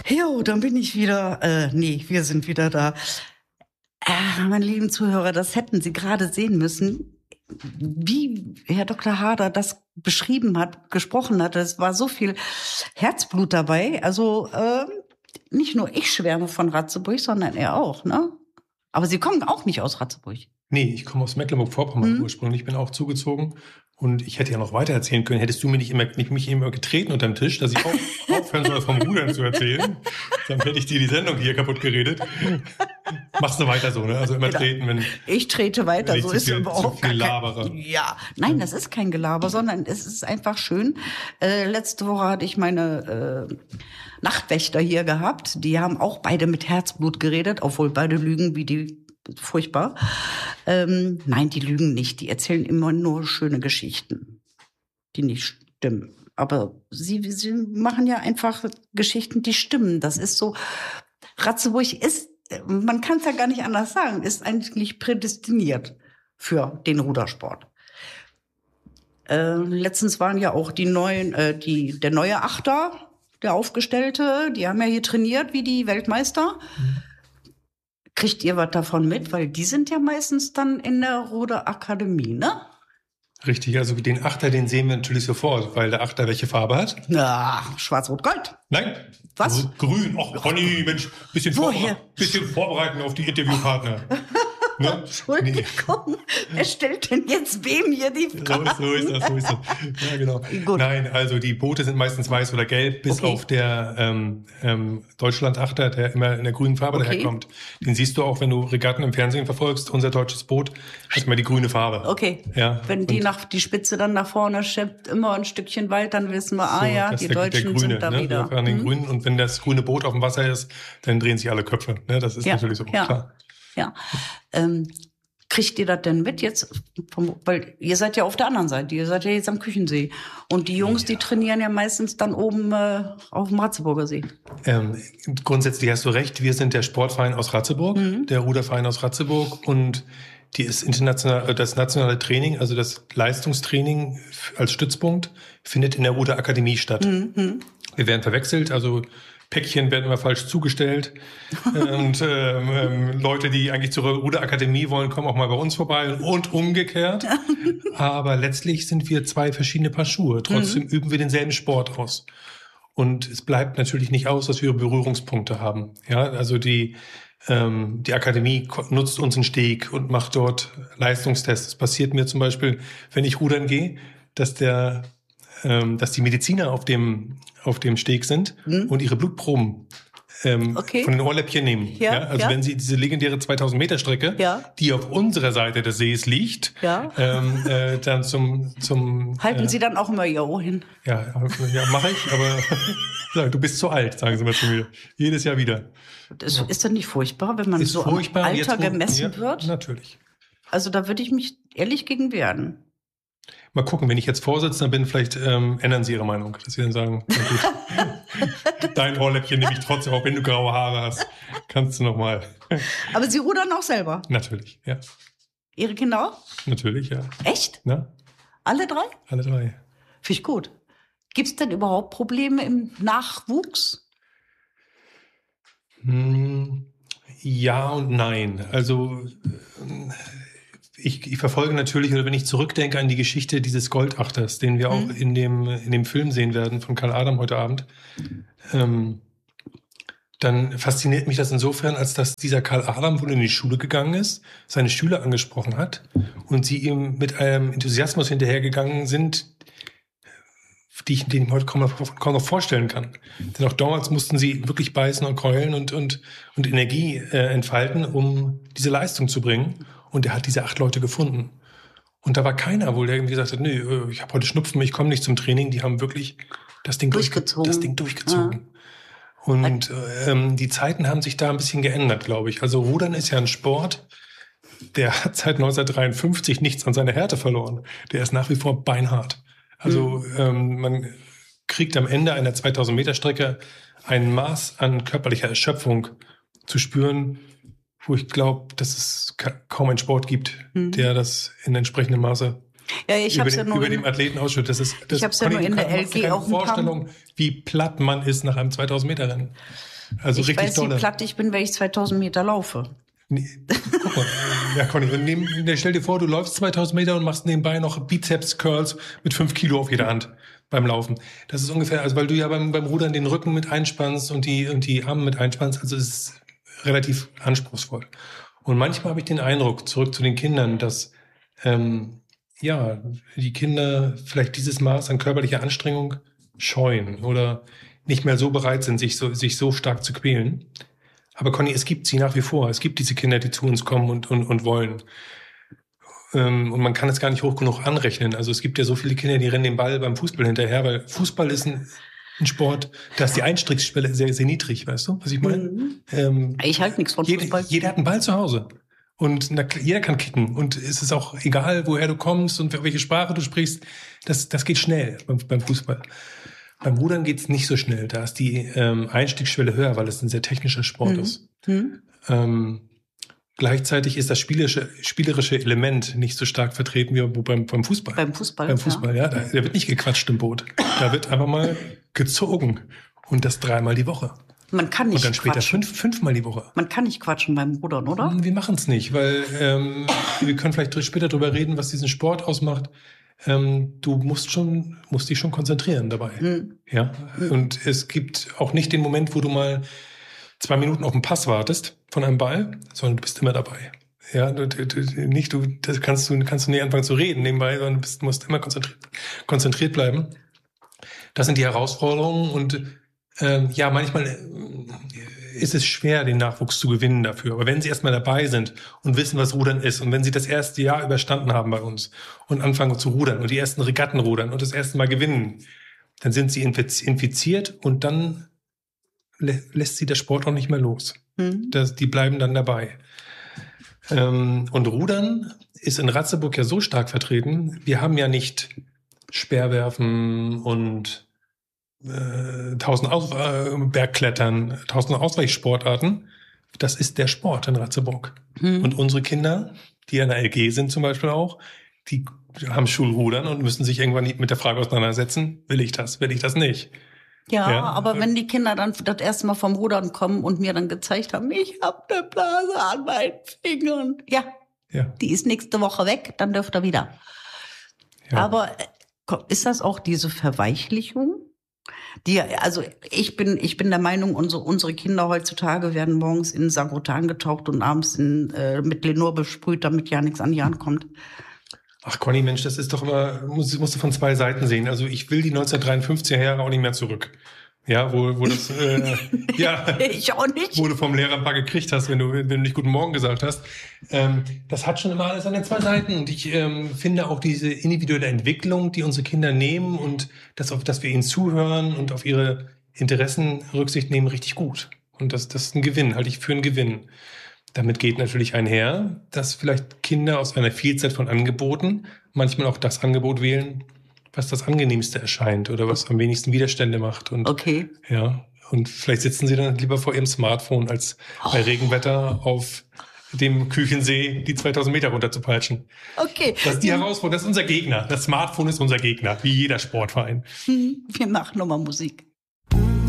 Jo, dann bin ich wieder, wir sind wieder da. Meine lieben Zuhörer, das hätten Sie gerade sehen müssen, wie Herr Dr. Harder das beschrieben hat, gesprochen hat. Es war so viel Herzblut dabei. Also nicht nur ich schwärme von Ratzeburg, sondern er auch, ne? Aber Sie kommen auch nicht aus Ratzeburg. Nee, ich komme aus Mecklenburg-Vorpommern ursprünglich, bin auch zugezogen. Und ich hätte ja noch weiter erzählen können, hättest du mir nicht mich immer getreten unterm Tisch, dass ich auch aufhören soll, vom Rudern zu erzählen. Dann hätte ich dir die Sendung hier kaputt geredet. Machst du weiter so, ne? Also immer treten, wenn... Ich trete weiter, so ist überhaupt zu viel labere. Ja, nein, das ist kein Gelaber, sondern es ist einfach schön. Letzte Woche hatte ich meine Nachtwächter hier gehabt. Die haben auch beide mit Herzblut geredet, obwohl beide lügen wie die... Furchtbar. Nein, die lügen nicht. Die erzählen immer nur schöne Geschichten, die nicht stimmen. Aber sie machen ja einfach Geschichten, die stimmen. Das ist so, Ratzeburg ist, man kann es ja gar nicht anders sagen, ist eigentlich prädestiniert für den Rudersport. Letztens waren ja auch der neue Achter, der Aufgestellte, die haben ja hier trainiert wie die Weltmeister. Kriegt ihr was davon mit? Weil die sind ja meistens dann in der Ruderakademie, ne? Richtig, also den Achter, den sehen wir natürlich sofort, weil der Achter welche Farbe hat? Na, schwarz-rot-gold. Nein. Was? Also grün. Och, Conny, Mensch, bisschen vorbereiten auf die Interviewpartner. Ne? Entschuldigung, wer stellt denn jetzt wem hier die Frage? So ist das. Ja, genau. Gut. Nein, also die Boote sind meistens weiß oder gelb, bis auf der Deutschland-Achter, der immer in der grünen Farbe daherkommt. Den siehst du auch, wenn du Regatten im Fernsehen verfolgst. Unser deutsches Boot hat immer die grüne Farbe. Okay. Ja. Wenn die Spitze dann nach vorne schippt, immer ein Stückchen weit, dann wissen wir, die Deutschen Grüne, sind da ne? wieder. Wir fahren den Grünen, und wenn das grüne Boot auf dem Wasser ist, dann drehen sich alle Köpfe. Ne? Das ist natürlich so, klar. Ja. Kriegt ihr das denn mit jetzt? Weil ihr seid ja auf der anderen Seite, ihr seid ja jetzt am Küchensee. Und die Jungs, die trainieren ja meistens dann oben auf dem Ratzeburger See. Grundsätzlich hast du recht, wir sind der Sportverein aus Ratzeburg, der Ruderverein aus Ratzeburg, und die ist international, das nationale Training, also das Leistungstraining als Stützpunkt, findet in der Ruderakademie statt. Wir werden verwechselt, also Päckchen werden immer falsch zugestellt. Und Leute, die eigentlich zur Ruderakademie wollen, kommen auch mal bei uns vorbei und umgekehrt. Aber letztlich sind wir zwei verschiedene Paar Schuhe. Trotzdem üben wir denselben Sport aus. Und es bleibt natürlich nicht aus, dass wir Berührungspunkte haben. Ja, also die Akademie nutzt unseren Steg und macht dort Leistungstests. Es passiert mir zum Beispiel, wenn ich rudern gehe, dass die Mediziner auf dem Steg sind und ihre Blutproben von den Ohrläppchen nehmen. Wenn sie diese legendäre 2000 Meter Strecke, die auf unserer Seite des Sees liegt, dann zum halten Sie dann auch immer Ihr Ohr hin? Ja, mache ich, aber du bist zu alt, sagen sie mal zu mir. Jedes Jahr wieder. Ist das nicht furchtbar, wenn man so am Alter gemessen wird? Natürlich. Also da würde ich mich ehrlich gegen wehren. Mal gucken, wenn ich jetzt Vorsitzender bin, vielleicht ändern Sie Ihre Meinung, dass Sie dann sagen, na gut, dein Ohrläppchen nehme ich trotzdem, auch wenn du graue Haare hast, kannst du noch mal. Aber Sie rudern auch selber? Natürlich, ja. Ihre Kinder auch? Natürlich, ja. Echt? Na? Alle drei? Alle drei. Finde ich gut. Gibt es denn überhaupt Probleme im Nachwuchs? Ja und nein. Also ich verfolge natürlich, oder wenn ich zurückdenke an die Geschichte dieses Goldachters, den wir auch in dem Film sehen werden von Karl Adam heute Abend, dann fasziniert mich das insofern, als dass dieser Karl Adam wohl in die Schule gegangen ist, seine Schüler angesprochen hat und sie ihm mit einem Enthusiasmus hinterhergegangen sind, den ich mir heute kaum noch vorstellen kann. Denn auch damals mussten sie wirklich beißen und keulen und Energie entfalten, um diese Leistung zu bringen. Und er hat diese 8 Leute gefunden. Und da war keiner wohl, der irgendwie gesagt hat, nee, ich habe heute Schnupfen, ich komme nicht zum Training. Die haben wirklich das Ding durchgezogen. Ja. Und die Zeiten haben sich da ein bisschen geändert, glaube ich. Also Rudern ist ja ein Sport, der hat seit 1953 nichts an seiner Härte verloren. Der ist nach wie vor beinhart. Also man kriegt am Ende einer 2000 Meter Strecke ein Maß an körperlicher Erschöpfung zu spüren, wo ich glaube, dass es kaum einen Sport gibt, der das in entsprechendem Maße über dem Athleten ausschüttet. Ich habe es ja nur in der LG auch eine Vorstellung, wie platt man ist nach einem 2000 Meter Rennen. Also ich richtig weiß, dolle. wie platt ich bin, wenn ich 2000 Meter laufe. Nee, guck mal. Ja, Conny, und stell dir vor, du läufst 2000 Meter und machst nebenbei noch Bizeps-Curls mit 5 Kilo auf jeder Hand beim Laufen. Das ist ungefähr, also weil du ja beim Rudern den Rücken mit einspannst und die Arme mit einspannst, also es ist relativ anspruchsvoll. Und manchmal habe ich den Eindruck, zurück zu den Kindern, dass die Kinder vielleicht dieses Maß an körperlicher Anstrengung scheuen oder nicht mehr so bereit sind, sich so stark zu quälen. Aber Conny, es gibt sie nach wie vor. Es gibt diese Kinder, die zu uns kommen und wollen. Und man kann es gar nicht hoch genug anrechnen. Also es gibt ja so viele Kinder, die rennen den Ball beim Fußball hinterher, weil Fußball ist ein Sport, da ist die Einstiegsschwelle sehr, sehr niedrig, weißt du, was ich meine? Ich halte nichts von Fußball. Jeder hat einen Ball zu Hause. Und jeder kann kicken. Und es ist auch egal, woher du kommst und welche Sprache du sprichst. Das geht schnell beim Fußball. Beim Rudern geht's nicht so schnell. Da ist die Einstiegsschwelle höher, weil es ein sehr technischer Sport ist. Gleichzeitig ist das spielerische Element nicht so stark vertreten wie beim Fußball. Beim Fußball, ja. Da wird nicht gequatscht im Boot. Da wird einfach mal gezogen. Und das 3-mal die Woche. Man kann nicht quatschen. Und dann später 5-mal die Woche. Man kann nicht quatschen beim Rudern, oder? Wir machen es nicht, weil wir können vielleicht später drüber reden, was diesen Sport ausmacht. Du musst dich schon konzentrieren dabei. Ja. Und es gibt auch nicht den Moment, wo du mal 2 Minuten auf den Pass wartest von einem Ball, sondern du bist immer dabei. Ja, das kannst du nicht anfangen zu reden nebenbei, sondern du musst immer konzentriert bleiben. Das sind die Herausforderungen und manchmal ist es schwer, den Nachwuchs zu gewinnen dafür. Aber wenn sie erstmal dabei sind und wissen, was Rudern ist und wenn sie das erste Jahr überstanden haben bei uns und anfangen zu rudern und die ersten Regatten rudern und das erste Mal gewinnen, dann sind sie infiziert und dann lässt sie der Sport auch nicht mehr los. Die bleiben dann dabei. Und Rudern ist in Ratzeburg ja so stark vertreten. Wir haben ja nicht Speerwerfen und 1000 Bergklettern, 1000 Ausweichsportarten. Das ist der Sport in Ratzeburg. Und unsere Kinder, die an der LG sind zum Beispiel auch, die haben Schulrudern und müssen sich irgendwann mit der Frage auseinandersetzen, will ich das nicht? Ja, aber wenn die Kinder dann das erste Mal vom Rudern kommen und mir dann gezeigt haben, ich habe eine Blase an meinen Fingern. Ja, die ist nächste Woche weg, dann dürft ihr wieder. Ja. Aber ist das auch diese Verweichlichung? Also ich bin der Meinung, unsere Kinder heutzutage werden morgens in Sagrotan getaucht und abends mit Lenor besprüht, damit ja nichts an die Hand kommt. Ach Conny, Mensch, das ist doch immer, musst du von 2 Seiten sehen. Also ich will die 1953er Jahre auch nicht mehr zurück. Ja, wo das, ich auch nicht. Wo du vom Lehrer ein paar gekriegt hast, wenn du nicht Guten Morgen gesagt hast. Das hat schon immer alles an den 2 Seiten. Und ich finde auch diese individuelle Entwicklung, die unsere Kinder nehmen und dass wir ihnen zuhören und auf ihre Interessen Rücksicht nehmen, richtig gut. Und das ist ein Gewinn, halte ich für einen Gewinn. Damit geht natürlich einher, dass vielleicht Kinder aus einer Vielzahl von Angeboten manchmal auch das Angebot wählen, was das angenehmste erscheint oder was am wenigsten Widerstände macht. Und, ja, und vielleicht sitzen sie dann lieber vor ihrem Smartphone, als bei Regenwetter auf dem Küchensee die 2000 Meter runterzupeitschen. Okay. Das ist die Herausforderung, das ist unser Gegner. Das Smartphone ist unser Gegner, wie jeder Sportverein. Wir machen nochmal Musik.